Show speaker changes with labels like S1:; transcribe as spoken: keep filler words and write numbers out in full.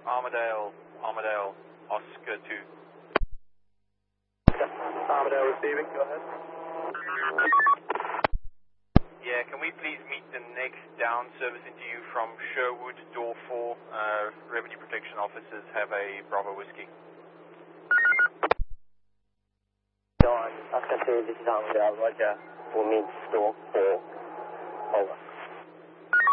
S1: Armadale, Armadale, Oscar two.
S2: Armadale receiving, go ahead.
S1: Yeah, can we please meet the next down service into you from Sherwood, door four? Uh, revenue protection officers have a Bravo Whiskey.
S2: Go on, Oscar two, this is Armadale, Roger. We'll meet door four. Over.